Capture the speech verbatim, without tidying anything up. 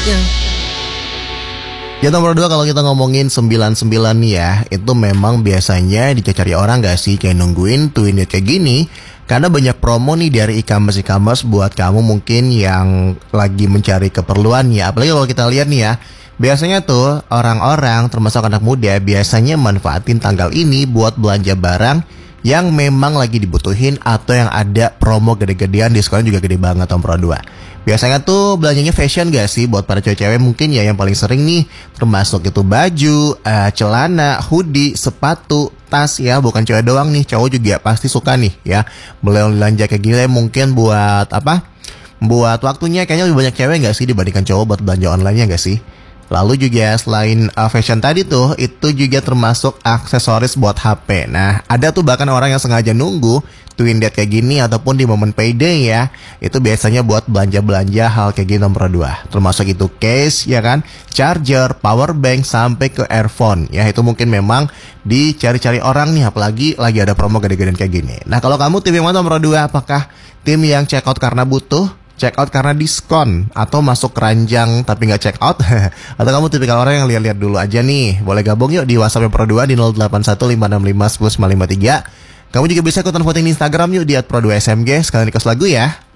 selanjutnya. Ya nomor dua, kalau kita ngomongin sembilan sembilan nih ya, itu memang biasanya dicari orang gak sih kayak nungguin twin date kayak gini. Karena banyak promo nih dari e-commerce e-commerce buat kamu mungkin yang lagi mencari keperluan ya. Apalagi kalau kita lihat nih ya, biasanya tuh orang-orang termasuk anak muda biasanya manfaatin tanggal ini buat belanja barang yang memang lagi dibutuhin atau yang ada promo gede-gedean, diskon juga gede banget nomor dua. Biasanya tuh belanjanya fashion gak sih buat para cewek-cewek mungkin ya, yang paling sering nih termasuk itu baju, uh, celana, hoodie, sepatu, tas ya. Bukan cewek doang nih, cowok juga pasti suka nih ya belanja kayak gini. Mungkin buat apa? Buat waktunya kayaknya lebih banyak cewek gak sih dibandingkan cowok buat belanja online-nya gak sih? Lalu juga selain uh, fashion tadi tuh, itu juga termasuk aksesoris buat H P. Nah, ada tuh bahkan orang yang sengaja nunggu twin date kayak gini ataupun di momen payday ya, itu biasanya buat belanja-belanja hal kayak gini nomor dua. Termasuk itu case ya kan, charger, power bank, sampai ke earphone ya. Itu mungkin memang dicari-cari orang nih, apalagi lagi ada promo gede-gedean kayak gini. Nah, kalau kamu tim yang mana nomor dua? Apakah tim yang check out karena butuh, check out karena diskon, atau masuk keranjang tapi nggak check out? Atau kamu tipikal orang yang lihat-lihat dulu aja nih? Boleh gabung yuk di WhatsApp yang Pro dua di nol delapan satu lima enam lima satu nol lima lima tiga. Kamu juga bisa ikutan voting di Instagram yuk di at pro dua S M G. Sekalian request lagu ya.